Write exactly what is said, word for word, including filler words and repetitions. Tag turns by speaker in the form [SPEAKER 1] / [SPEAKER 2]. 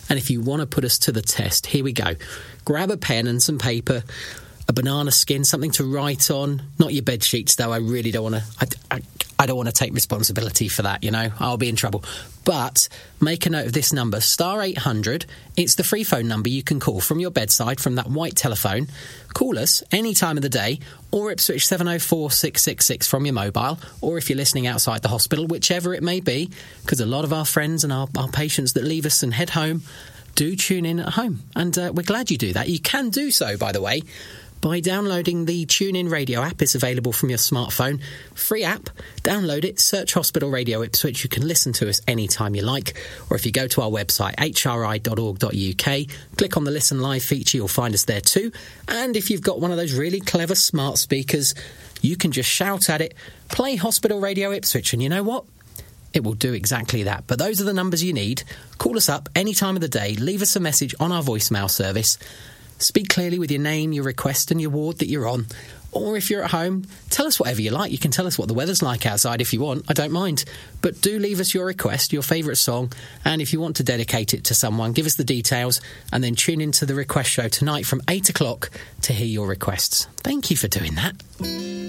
[SPEAKER 1] And if you want to put us to the test, here we go. Grab a pen and some paper, a banana skin, something to write on. Not your bed sheets, though. I really don't want to... I, I, I don't want to take responsibility for that, you know. I'll be in trouble. But make a note of this number, star eight hundred. It's the free phone number you can call from your bedside, from that white telephone. Call us any time of the day, or Ipswich seven oh four, six six six from your mobile, or if you're listening outside the hospital, whichever it may be, because a lot of our friends and our, our patients that leave us and head home do tune in at home. And uh, we're glad you do that. You can do so, by the way, by downloading the TuneIn Radio app. It's available from your smartphone. Free app. Download it. Search Hospital Radio Ipswich. You can listen to us anytime you like. Or if you go to our website, h r i dot org dot u k, click on the Listen Live feature, you'll find us there too. And if you've got one of those really clever smart speakers, you can just shout at it, play Hospital Radio Ipswich, and you know what? It will do exactly that. But those are the numbers you need. Call us up any time of the day. Leave us a message on our voicemail service. Speak clearly with your name, your request and your ward that you're on. Or if you're at home, tell us whatever you like. You can tell us what the weather's like outside if you want. I don't mind. But do leave us your request, your favourite song. And if you want to dedicate it to someone, give us the details and then tune into the request show tonight from eight o'clock to hear your requests. Thank you for doing that.